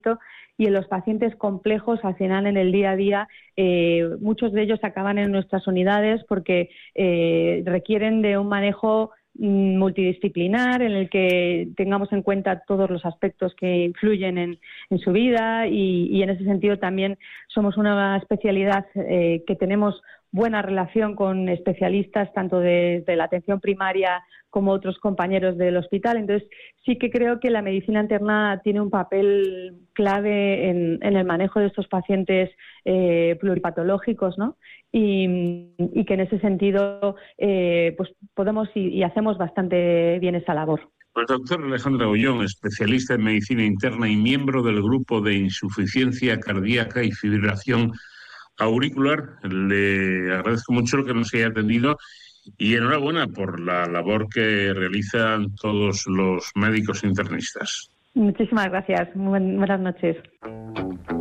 y en los pacientes complejos, al final en el día a día, muchos de ellos acaban en nuestras unidades porque requieren de un manejo multidisciplinar en el que tengamos en cuenta todos los aspectos que influyen en su vida y en ese sentido también somos una especialidad que tenemos buena relación con especialistas tanto de la atención primaria como otros compañeros del hospital. Entonces sí que creo que la medicina interna tiene un papel clave en el manejo de estos pacientes pluripatológicos, ¿no? Y que en ese sentido pues podemos y hacemos bastante bien esa labor. Pues doctora Alejandra Aullón, especialista en medicina interna y miembro del grupo de insuficiencia cardíaca y fibrilación auricular, le agradezco mucho lo que nos haya atendido y enhorabuena por la labor que realizan todos los médicos internistas. Muchísimas gracias. Buenas noches.